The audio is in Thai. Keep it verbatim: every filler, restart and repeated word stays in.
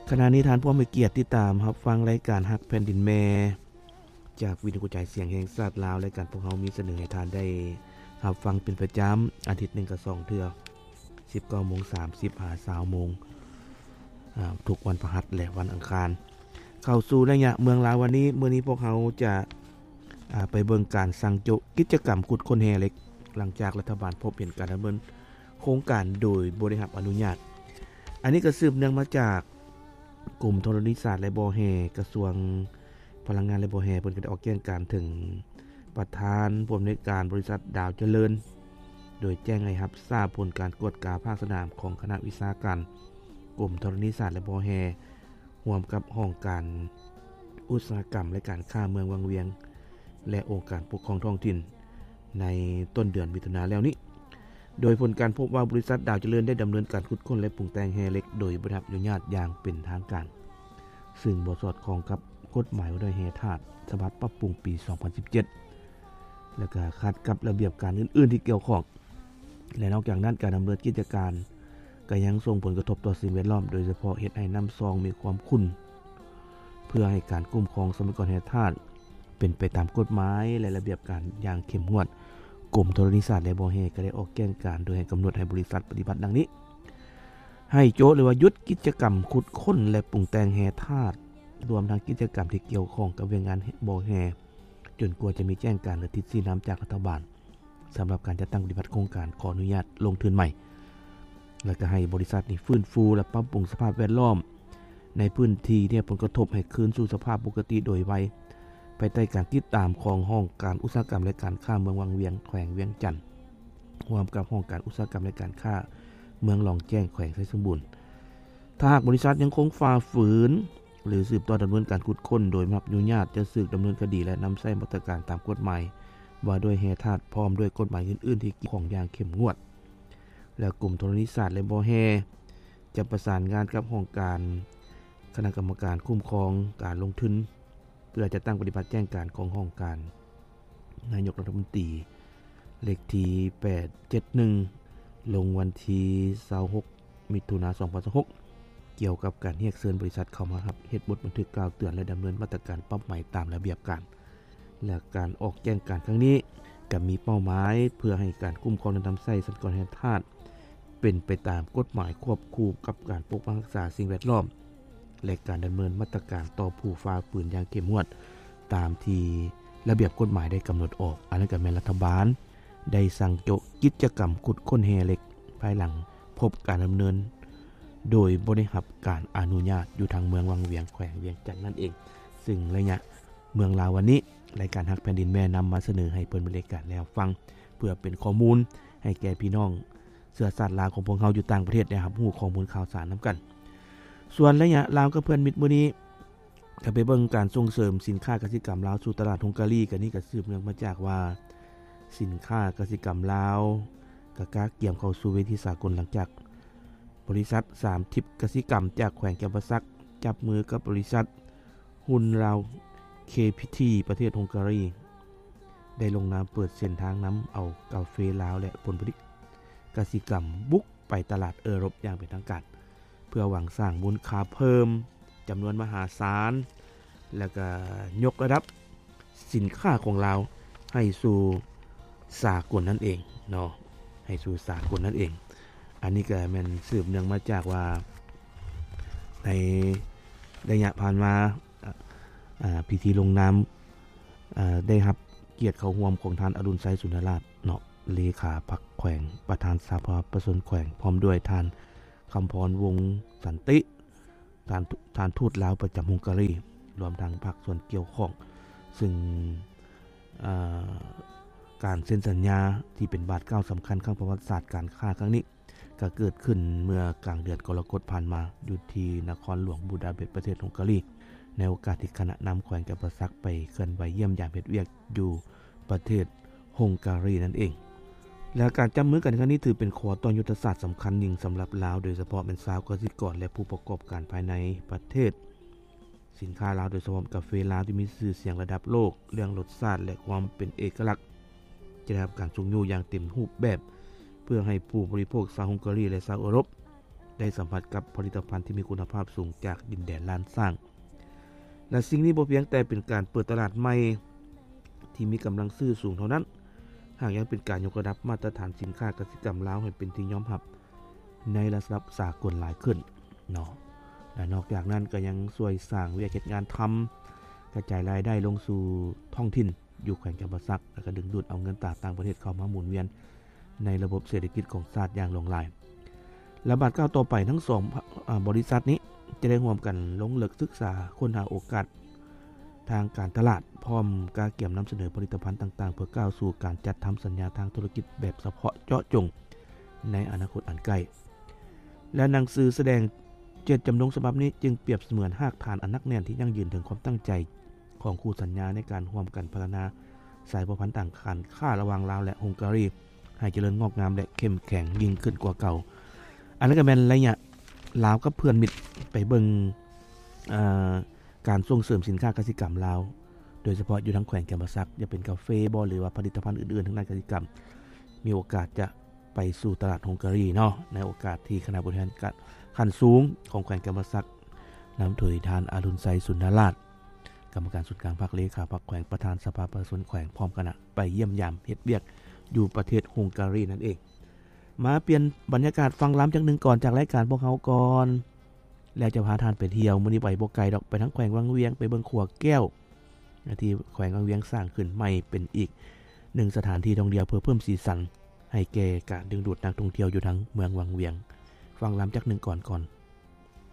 ขณะนี้ท่านผู้มีเกียรติติดตามรับฟังรายการฮักแผ่นดินแม่จากวิทยุกระจายเสียงแห่งชาติลาวรายการพวกเฮามีเสนอให้ท่านได้รับฟังเป็นประจำอาทิตย์หนึ่งกับสองเทื่อ สิบเก้าโมงสามสิบ หา ยี่สิบโมงอ่าทุกวันพฤหัสและวันอังคารเข้าสู่ระยะเมืองลาววันนี้มื้อนี้พวกเฮาจะอ่าไปเบิ่งการสั่งโจกิจกรรมขุดค้นแฮเหล็กหลังจากรัฐบาลพบเห็นการดำเนินโครงการโดยบ่ได้รับอนุญาตอันนี้ก็สืบเนื่องมาจากกลุ่มธรณีศาสตร์และบ่อแฮกระทรวงพลังงานและบ่อแฮเพิ่นก็ได้ออกแจ้งการถึงประธานผู้อำนวยการบริษัทดาวเจริญโดยแจ้งให้รับทราบผลการกวดกาภาคสนามของคณะวิชาการกลุ่มธรณีศาสตร์และบ่อแฮร่วมกับห้องการอุตสาหกรรมและการค้าเมืองวังเวียงและองค์การปกครองท้องถิ่นในต้นเดือนมิถุนายนแล้วนี้โดยผลการพบว่าบริษัทดาวเจริญได้ดำเนินการขุดค้นและปรุงแต่งแฮเหล็กโดยบ่ได้รับอนุญาตอย่างเป็นทางการซึ่งบ่สอดคล้องกับกฎหมายว่าด้วยแฮธาตุฉบับปรับปรุงปีสองพันสิบเจ็ดและก็ขัดกับระเบียบการอื่นๆที่เกี่ยวข้องและนอกจากนั้นการดำเนินกิจการก็ยังส่งผลกระทบต่อสิ่งแวดล้อมโดยเฉพาะเฮ็ดให้น้ำซองมีความขุ่นเพื่อให้การคุ้มครองทรัพยากรแฮธาตุเป็นไปตามกฎหมายและระเบียบการอย่างเข้มงวดกรมธรณีศาสตร์และบ่อแฮก็ได้ออกแจ้งการโดยให้กำหนดให้บริษัทปฏิบัติดังนี้ให้โจหรือว่าหยุดกิจกรรมขุดค้นและปรุงแต่งแฮธาตุรวมทั้งกิจกรรมที่เกี่ยวข้องกับเวียงงานบ่อแฮจนกว่าจะมีแจ้งการหรือทิศชี้น้ำจากรัฐบาลสำหรับการจัดตั้งปฏิบัติโครงการขออนุญาตลงทุนใหม่และก็ให้บริษัทนี้ฟื้นฟูและปรับปรุงสภาพแวดล้อมในพื้นที่ที่ผลกระทบให้คืนสู่สภาพปกติโดยไวภายใต้การติดตามของห้องการอุตสาหกรรมและการค้าเมืองวังเวียงแขวงเวียงจันทน์ร่วมกับห้องการอุตสาหกรรมและการค้าเมืองหลองแจ้งแขวงไชยสมบูรณ์ถ้าหากบริษัทยังคงฝ่าฝืนหรือสืบต่อดำเนินการขุดค้นโดยไม่รับอนุญาตจะสืบดำเนินคดีและนำใช้มาตรการตามกฎหมายว่าด้วยแฮธาตุพร้อมด้วยกฎหมายอื่นๆที่เกี่ยวข้องอย่างเข้มงวดและกลุ่มธรณีศาสตร์และบ่อแฮจะประสานงานกับห้องการคณะกรรมการคุ้มครองการลงทุนเพื่อจะตั้งปฏิบัติแจ้งการของห้องการนายกรัฐมนตรีเลขที่แปดเจ็ดหนึ่งลงวันที่ยี่สิบหกมิถุนายนสองพันยี่สิบหกเกี่ยวกับการเรียกเชิญบริษัทเข้ามารับเฮ็ดบทบันทึกกล่าวเตือนและดำเนินมาตรการปรับใหม่ตามระเบียบการและการออกแจ้งการครั้งนี้ก็มีเป้าหมายเพื่อให้การคุ้มครองและนำใช้ทรัพยากรแห่งชาติเป็นไปตามกฎหมายควบคู่กับการปกป้องรักษาสิ่งแวดล้อมและการดำเนินมาตรการต่อผู้ฝ่าฝืนอย่างเข้มงวดตามที่ระเบียบกฎหมายได้กำหนดออกอันนั้นก็แม่นรัฐบาลได้สั่งโจกิจกรรมขุดค้นแฮเหล็กภายหลังพบการดำเนินโดยบ่ได้รับการอนุญาตอยู่ทางเมืองวังเวียงแขวงเวียงจันทน์นั่นเองซึ่งระยะเมืองลาววันนี้รายการฮักแผ่นดินแม่นำมาเสนอให้เพิ่นบรรยากาศแล้วฟังเพื่อเป็นข้อมูลให้แก่พี่น้องเชื้อชาติลาวของพวกเฮาอยู่ต่างประเทศได้รับรู้ข้อมูลข่าวสารนํากันส่วนระยะลาวกับเพื่อนมิตรมื้อนี้ก็ไปเบิ่งการส่งเสริมสินค้ากสิกรรมลาวสู่ตลาดฮงการีก็นี่ก็สืบเนื่องมาจากว่าสินค้ากสิกรรมลาวก็กาเกี่ยมเข้าสู่เวทีสากลหลังจากบริษัทสามทิพย์กสิกรรมจากแขวงแก่นประสักจับมือกับบริษัทหุ้นลาว เค พี ที ประเทศฮงการีได้ลงนามเปิดเส้นทางนําเอากาแฟลาวและผลผลิตกสิกรรมบุกไปตลาดเออโรปอย่างเป็นทางการเพื่อหวังสร้างมูลค่าเพิ่มจำนวนมหาศาลแล้วก็ยกระดับสินค้าของเราให้สู่สากลนั่นเองเนาะให้สู่สากลนั่นเองอันนี้ก็แม่นสืบเนื่องมาจากว่าในระยะผ่านมาอ่าพิธีลงนามอ่าได้รับเกียรติเข้าร่วมของท่านอดุลไสสุนทรราชเนาะเลขาพรรคแขวงประธานสภาประชาชนแขวงพร้อมด้วยท่านคำพรวงศ์สันติท่านท่านทูตลาวประจําฮงการีรวมทั้งภาคส่วนเกี่ยวข้องซึ่งอ่าการเซ็นสัญญาที่เป็นบาทเก้าสําคัญครั้งประวัติศาสตร์การค้าครั้งนี้ก็เกิดขึ้นเมื่อกลางเดือนกรกฎาคมผ่านมาอยู่ที่นครหลวงบูดาเปสต์ประเทศฮงการีในโอกาสที่คณะนําแขวงแก่นประสักไปเคลื่อนไหวเยี่ยมยามเฮ็ดเวียกอยู่ประเทศฮงการีนั่นเองและการจับมือกันครั้งนี้ถือเป็นข้อต่อยุทธศาสตร์สําคัญยิ่งสําหรับลาวโดยเฉพาะเป็นชาวเกษตรกรและผู้ประกอบการภายในประเทศสินค้าลาวโดยเฉพาะกาแฟลาวที่มีชื่อเสียงระดับโลกเรื่องรสชาติและความเป็นเอกลักษณ์จะได้รับการส่งอยู่อย่างเต็มรูปแบบเพื่อให้ผู้บริโภคชาวฮงการีและชาวยุโรปได้สัมผัสกับผลิตภัณฑ์ที่มีคุณภาพสูงจากดินแดนล้านสร้างและสิ่งนี้บ่เพียงแต่เป็นการเปิดตลาดใหม่ที่มีกำลังซื้อสูงเท่านั้นหากยังเป็นการยกระดับมาตรฐานสินค้ากสิกรรมลาวให้เป็นที่ยอมรับในระดับสากลหลายขึ้นเนาะและนอกจากนั้นก็ยังช่วยสร้างวิกฤตงานทำกระจายรายได้ลงสู่ท้องถิ่นอยู่แขวงจำปาสักและก็ดึงดูดเอาเงินตราต่างประเทศเข้ามาหมุนเวียนในระบบเศรษฐกิจของชาติอย่างหลงหลายและบัดก้าวต่อไปทั้งสองบริษัทนี้จะได้ร่วมกันลงลึกศึกษาค้นหาโอกาสทางการตลาดพร้อมการเกี่ยมนำเสนอผลิตภัณฑ์ต่างๆเพื่อก้าวสู่การจัดทำสัญญาทางธุรกิจแบบเฉพาะเจาะจงในอนาคตอันใกล้และหนังสือแสดงเจตจำนงฉบับนี้จึงเปรียบเสมือนหากฐานอันนักแน่นที่ยั่งยืนถึงความตั้งใจของคู่สัญญาในการร่วมกันพัฒนาสายพันธุ์ต่างกันค่าระหว่างลาวและฮังการีให้เจริญงอกงามและเข้มแข็งยิ่งขึ้นกว่าเก่าอันนั้นก็แม่นระยะลาวกับเพื่อนมิตรไปเบิ่งการส่งเสริมสินค้ากสิกรรมลาวโดยเฉพาะอยู่ทั้งแขวงจำปาสักจะเป็นกาแฟบ่หรือว่าผลิตภัณฑ์อื่นๆทางด้านกสิกรรมมีโอกาสจะไปสู่ตลาดฮังการีเนาะในโอกาสที่คณะบริหารขั้นสูงของแขวงจำปาสักนำโดยทานอรุณไสยสุนทรราชกรรมการส่วนกลางภาคเลขาพรรคแขวงประธานสภาประชาชนแขวงพร้อมคณะไปเยี่ยมยามเฮ็ดเวียกอยู่ประเทศฮังการีนั่นเองมาเปลี่ยนบรรยากาศฟังล้ำจักนึงก่อนจากรายการพวกเฮาก่อนแล้วจะพาทานไปเที่ยวมื้อนี้ไปบ่ไกลดอกไปทั้งแขวงวังเวียงไปเบิ่งขัวแก้วที่แขวงวังเวียงสร้างขึ้นใหม่เป็นอีกหนึ่งสถานที่ท่องเที่ยวเพื่อเพิ่มสีสันให้แก่การดึงดูดนักท่องเที่ยวอยู่ทั้งเมืองวังเวียงฟังล้ำจักนึงก่อนก่อน